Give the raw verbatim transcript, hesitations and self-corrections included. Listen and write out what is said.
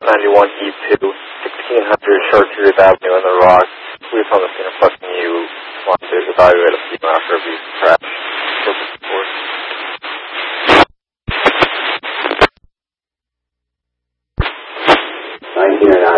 ninety-one E two, sixteen hundred Chartiers Avenue in the Rock. Police on the scene requesting you want to evaluate a female after abuse crash. nineteen and